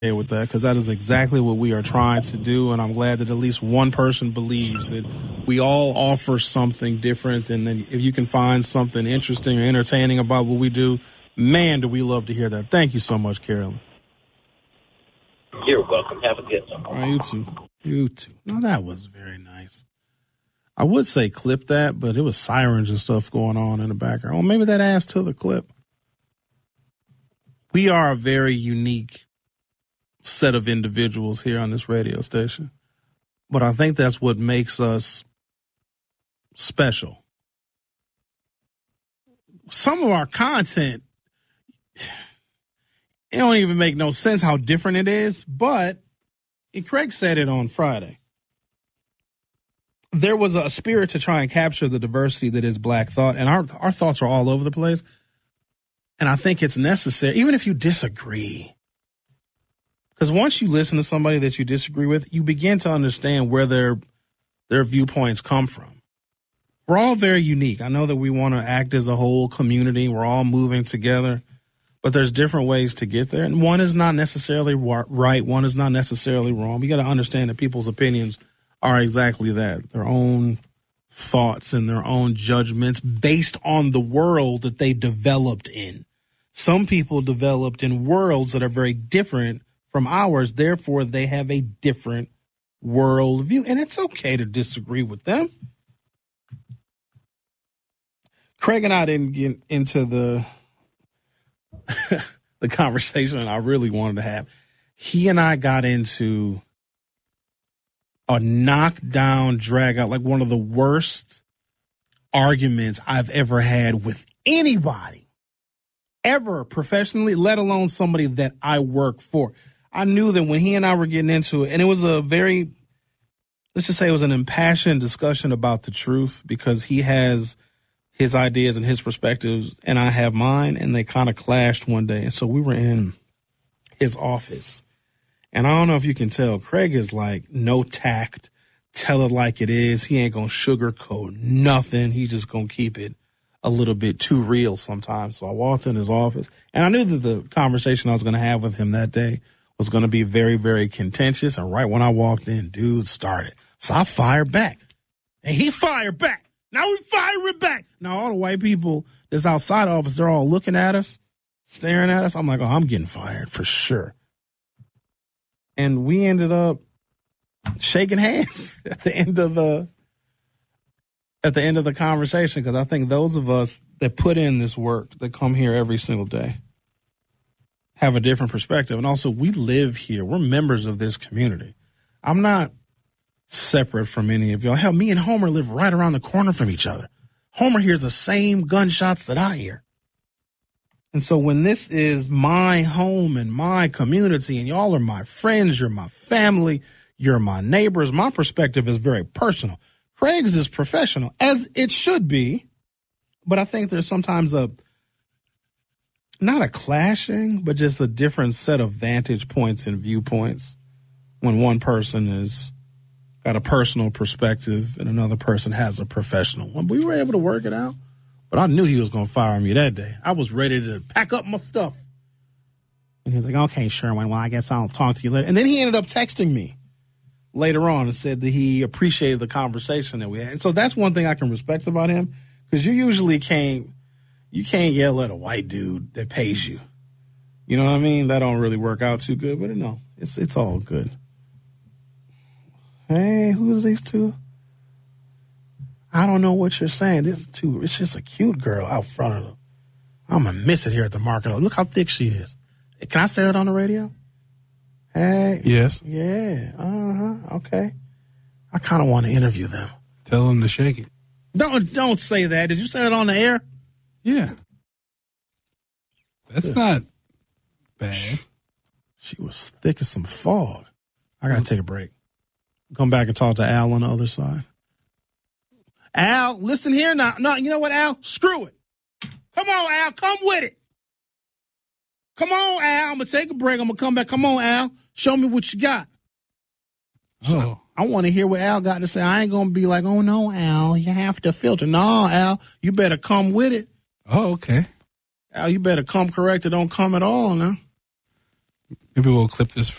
with that, because that is exactly what we are trying to do, and I'm glad that at least one person believes that we all offer something different, and then if you can find something interesting or entertaining about what we do, man, do we love to hear that. Thank you so much, Carolyn. You're welcome. Have a good one. All right, you too. You too. No, that was very nice. I would say clip that, but it was sirens and stuff going on in the background. Well, maybe that adds to the clip. We are a very unique set of individuals here on this radio station, but I think that's what makes us special. Some of our content, it don't even make no sense how different it is, but Craig said it on Friday. There was a spirit to try and capture the diversity that is Black thought, and our thoughts are all over the place, and I think it's necessary, even if you disagree. Because once you listen to somebody that you disagree with, you begin to understand where their viewpoints come from. We're all very unique. I know that we want to act as a whole community. We're all moving together, but there's different ways to get there. And one is not necessarily right. One is not necessarily wrong. You got to understand that people's opinions are exactly that, their own thoughts and their own judgments based on the world that they developed in. Some people developed in worlds that are very different from ours, therefore they have a different world view, and it's okay to disagree with them. Craig and I didn't get into the the conversation I really wanted to have. He and I got into a knockdown, drag out, like one of the worst arguments I've ever had with anybody, ever professionally, let alone somebody that I work for. I knew that when he and I were getting into it, and it was a very, let's just say it was an impassioned discussion about the truth, because he has his ideas and his perspectives and I have mine, and they kind of clashed one day. And so we were in his office, and I don't know if you can tell, Craig is like no tact, tell it like it is. He ain't going to sugarcoat nothing. He's just going to keep it a little bit too real sometimes. So I walked in his office, and I knew that the conversation I was going to have with him that day was going to be very, very contentious. And right when I walked in, dude started. So I fired back, and he fired back. Now we firing back. Now all the white people that's outside the office, they're all looking at us, staring at us. I'm like, oh, I'm getting fired for sure. And we ended up shaking hands at the end of the conversation, because I think those of us that put in this work, that come here every single day, have a different perspective. And also, we live here. We're members of this community. I'm not separate from any of y'all. Hell, me and Homer live right around the corner from each other. Homer hears the same gunshots that I hear. And so when this is my home and my community, and y'all are my friends, you're my family, you're my neighbors, my perspective is very personal. Craig's is professional, as it should be, but I think there's sometimes not a clashing, but just a different set of vantage points and viewpoints when one person has got a personal perspective and another person has a professional one. We were able to work it out, but I knew he was going to fire me that day. I was ready to pack up my stuff. And he was like, okay, Sherwin, well, I guess I'll talk to you later. And then he ended up texting me later on and said that he appreciated the conversation that we had. And so that's one thing I can respect about him, because you usually can't yell at a white dude that pays you. You know what I mean? That don't really work out too good, but no, it's all good. Hey, who is these two? I don't know what you're saying. It's just a cute girl out front of them. I'm going to miss it here at the market. Look how thick she is. Can I say that on the radio? Hey. Yes. Yeah. Uh-huh. Okay. I kind of want to interview them. Tell them to shake it. Don't say that. Did you say it on the air? Yeah. That's not bad. She was thick as some fog. I got to take a break. Come back and talk to Al on the other side. Al, listen here now. No, you know what, Al? Screw it. Come on, Al. Come with it. Come on, Al. I'm going to take a break. I'm going to come back. Come on, Al. Show me what you got. Oh. I want to hear what Al got to say. I ain't going to be like, oh, no, Al, you have to filter. No, Al, you better come with it. Oh, okay. Al, you better come correct or don't come at all now. Maybe we'll clip this